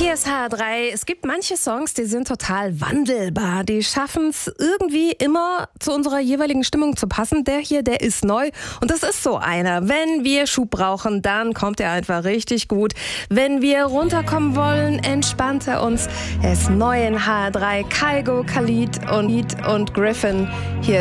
Hier ist HR3. Es gibt manche Songs, die sind total wandelbar. Die schaffen es irgendwie immer zu unserer jeweiligen Stimmung zu passen. Der hier, der ist neu und das ist so einer. Wenn wir Schub brauchen, dann kommt er einfach richtig gut. Wenn wir runterkommen wollen, entspannt er uns. Er ist neu in HR3. Kygo, Khalid und Griffin. Hier